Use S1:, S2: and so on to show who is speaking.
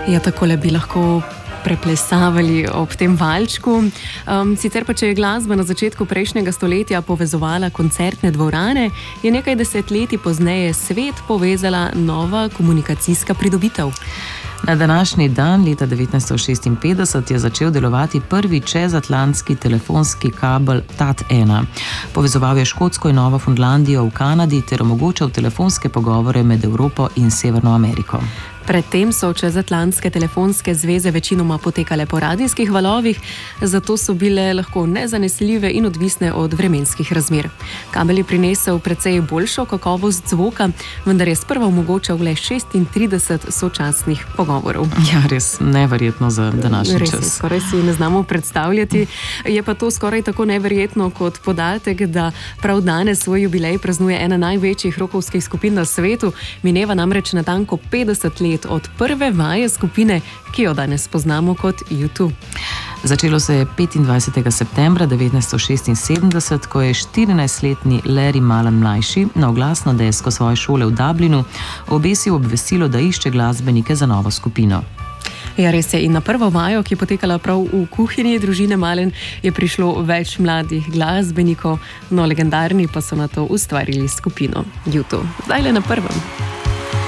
S1: Ja, takole bi lahko preplesavali ob tem valčku. Sicer pa, če je glasba na začetku prejšnjega stoletja povezovala koncertne dvorane, je nekaj desetletij pozneje svet povezala nova komunikacijska pridobitev.
S2: Na današnji dan, leta 1956, je začel delovati prvi čezatlantski telefonski kabel TAT-1. Povezoval je Škotsko in Novo Fundlandijo v Kanadi ter omogočal telefonske pogovore med Evropo in Severno Ameriko.
S1: Predtem so čezatlantske telefonske zveze večinoma potekale po radijskih valovih, zato so bile lahko nezanesljive in odvisne od vremenskih razmer. Kabel je prinesel precej boljšo kakovost zvoka, vendar je sprva omogočal le 36 sočasnih pogovorov.
S2: Ja, res neverjetno za današnji čas.
S1: Res, skoraj si ne znamo predstavljati. Je pa to skoraj tako neverjetno kot podatek, da prav danes svoj jubilej praznuje ena največjih rokovskih skupin na svetu. Mineva namreč natanko 50 let od prve vaje skupine, ki jo danes poznamo kot U2.
S2: Začelo se je 25. septembra 1976, ko je 14-letni Larry Mullen mlajši na oglasno desko svoje šole v Dublinu obesil obvestilo, da išče glasbenike za novo skupino.
S1: Ja, res je. In na prvo vajo, ki je potekala prav v kuhinji družine Mullen, je prišlo več mladih glasbenikov, no legendarni pa so na to ustvarili skupino U2. Zdajle na prvem.